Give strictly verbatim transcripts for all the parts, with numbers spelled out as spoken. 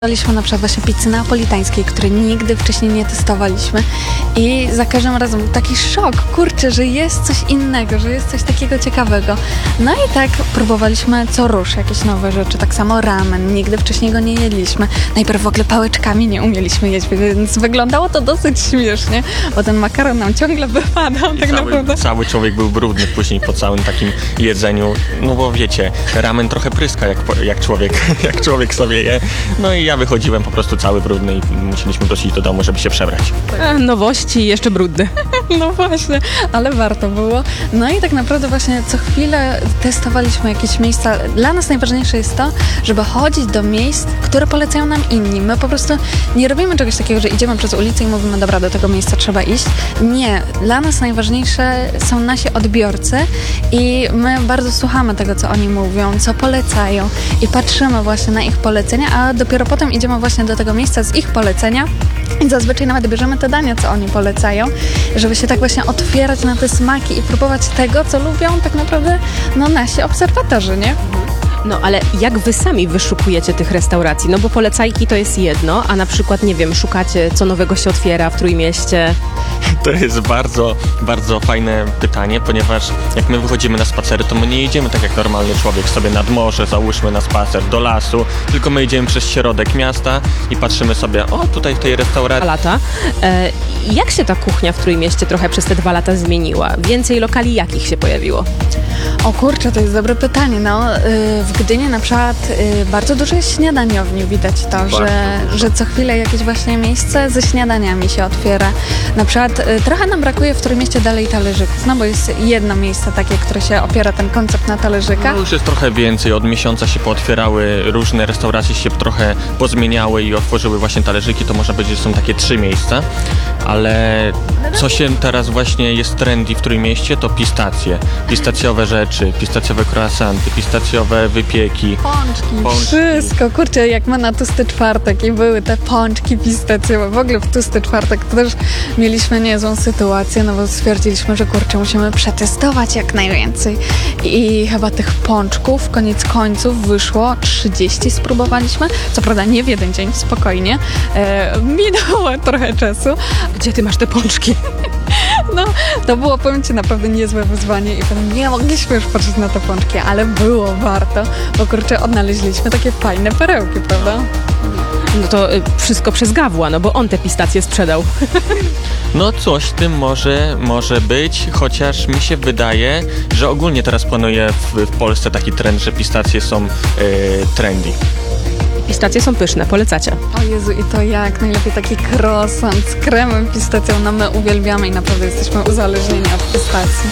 Testowaliśmy na przykład właśnie pizzy napolitańskiej, której nigdy wcześniej nie testowaliśmy i za każdym razem był taki szok, kurczę, że jest coś innego, że jest coś takiego ciekawego. No i tak próbowaliśmy co rusz jakieś nowe rzeczy, tak samo ramen, nigdy wcześniej go nie jedliśmy. Najpierw w ogóle pałeczkami nie umieliśmy jeść, więc wyglądało to dosyć śmiesznie, bo ten makaron nam ciągle wypadał. I tak cały, naprawdę. cały człowiek był brudny później po całym takim jedzeniu, no bo wiecie, ramen trochę pryska jak, jak, człowiek, jak człowiek sobie je, no i ja wychodziłem po prostu cały brudny i musieliśmy wrócić do domu, żeby się przebrać. E, Nowości i jeszcze brudny. No właśnie, ale warto było. No i tak naprawdę właśnie co chwilę testowaliśmy jakieś miejsca. Dla nas najważniejsze jest to, żeby chodzić do miejsc, które polecają nam inni. My po prostu nie robimy czegoś takiego, że idziemy przez ulicę i mówimy, dobra, do tego miejsca trzeba iść. Nie. Dla nas najważniejsze są nasi odbiorcy i my bardzo słuchamy tego, co oni mówią, co polecają i patrzymy właśnie na ich polecenia, a dopiero potem idziemy właśnie do tego miejsca z ich polecenia i zazwyczaj nawet bierzemy te dania, co oni polecają, żeby się tak właśnie otwierać na te smaki i próbować tego, co lubią tak naprawdę no, nasi obserwatorzy, nie? No ale jak wy sami wyszukujecie tych restauracji? No bo polecajki to jest jedno, a na przykład, nie wiem, szukacie, co nowego się otwiera w Trójmieście. To jest bardzo, bardzo fajne pytanie, ponieważ jak my wychodzimy na spacery, to my nie jedziemy tak jak normalny człowiek sobie nad morze, załóżmy na spacer do lasu, tylko my idziemy przez środek miasta i patrzymy sobie, o tutaj w tej restauracji. Dwa lata. E, jak się ta kuchnia w Trójmieście trochę przez te dwa lata zmieniła? Więcej lokali jakich się pojawiło? O kurczę, to jest dobre pytanie. No, y, w Gdyni na przykład y, bardzo dużo jest śniadaniowni. Widać to, że, że co chwilę jakieś właśnie miejsce ze śniadaniami się otwiera. Na przykład y, trochę nam brakuje w Trójmieście dalej talerzyków, no bo jest jedno miejsce takie, które się opiera ten koncept na talerzykach. No już jest trochę więcej, od miesiąca się pootwierały, różne restauracje się trochę pozmieniały i otworzyły właśnie talerzyki, to można powiedzieć, że są takie trzy miejsca, ale co się teraz właśnie jest trendy w Trójmieście, to pistacje, pistacjowe rzeczy, pistacjowe croissanty, pistacjowe wypieki. Pączki, Pączki. wszystko. Kurczę, jak my na Tłusty Czwartek i były te pączki pistacjowe. W ogóle w Tłusty Czwartek to też mieliśmy niezłą sytuację, no bo stwierdziliśmy, że kurczę, musimy przetestować jak najwięcej. I chyba tych pączków koniec końców wyszło trzydzieści, spróbowaliśmy. Co prawda nie w jeden dzień, spokojnie. E, minęło trochę czasu. Gdzie ty masz te pączki? No, to było, powiem Ci, naprawdę niezłe wyzwanie i potem nie mogliśmy już patrzeć na te pączki, ale było warto, bo kurczę, odnaleźliśmy takie fajne perełki, prawda? No to y, wszystko przez Gawła, no bo on te pistacje sprzedał. No coś w tym może, może być, chociaż mi się wydaje, że ogólnie teraz panuje w, w Polsce taki trend, że pistacje są e, trendy. Pistacje są pyszne, polecacie. O Jezu, i to jak najlepiej taki croissant z kremem, pistacją, no my uwielbiamy i naprawdę jesteśmy uzależnieni od pistacji.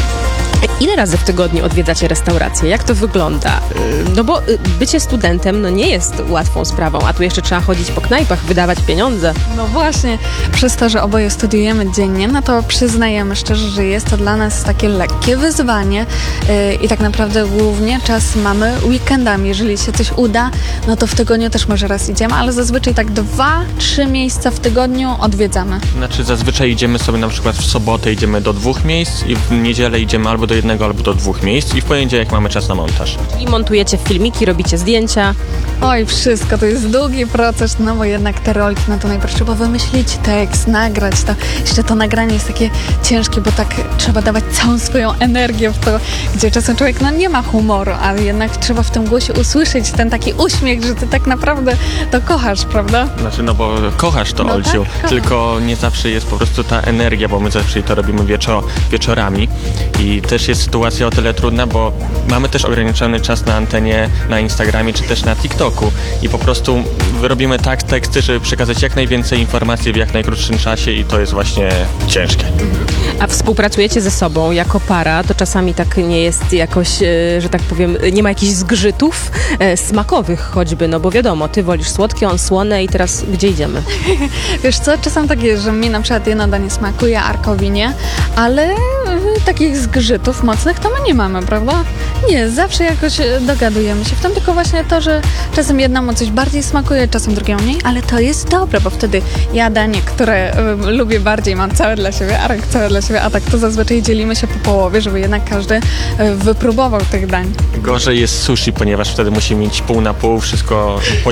Ile razy w tygodniu odwiedzacie restaurację? Jak to wygląda? Y, No bo y, bycie studentem no nie jest łatwą sprawą, a tu jeszcze trzeba chodzić po knajpach, wydawać pieniądze. No właśnie, przez to, że oboje studiujemy dziennie, no to przyznajemy szczerze, że jest to dla nas takie lekkie wyzwanie yy, i tak naprawdę głównie czas mamy weekendami. Jeżeli się coś uda, no to w tygodniu też może raz idziemy, ale zazwyczaj tak dwa, trzy miejsca w tygodniu odwiedzamy. Znaczy zazwyczaj idziemy sobie na przykład w sobotę idziemy do dwóch miejsc i w niedzielę idziemy albo do jednego, albo do dwóch miejsc i w poniedziałek mamy czas na montaż. I montujecie filmiki, robicie zdjęcia. Oj, wszystko, to jest długi proces, no bo jednak te rolki, no to najpierw trzeba wymyślić tekst, nagrać to. Jeszcze to nagranie jest takie ciężkie, bo tak trzeba dawać całą swoją energię w to, gdzie czasem człowiek no nie ma humoru, ale jednak trzeba w tym głosie usłyszeć ten taki uśmiech, że ty tak naprawdę to kochasz, prawda? Znaczy, no bo kochasz to, No Olciu, tak, kocham. tylko nie zawsze jest po prostu ta energia, bo my zawsze to robimy wieczo- wieczorami i też jest sytuacja o tyle trudna, bo mamy też ograniczony czas na antenie, na Instagramie czy też na TikToku i po prostu robimy tak teksty, żeby przekazać jak najwięcej informacji w jak najkrótszym czasie i to jest właśnie ciężkie. A współpracujecie ze sobą jako para, to czasami tak nie jest jakoś, e, że tak powiem, nie ma jakichś zgrzytów e, smakowych choćby, no bo wiadomo, ty wolisz słodkie, on słone i teraz gdzie idziemy? Wiesz co, czasem tak jest, że mi na przykład jedno danie smakuje, a Arkowi nie, ale y, takich zgrzytów mocnych to my nie mamy, prawda? Nie, zawsze jakoś y, dogadujemy się w tym, tylko właśnie to, że czasem jednemu coś bardziej smakuje, czasem drugiemu mniej, ale to jest dobre, bo wtedy ja danie, które y, lubię bardziej, mam całe dla siebie, Arek całe dla siebie, a tak to zazwyczaj dzielimy się po połowie, żeby jednak każdy y, wypróbował tych dań. Gorzej jest sushi, ponieważ wtedy musi mieć pół na pół, wszystko podzielić.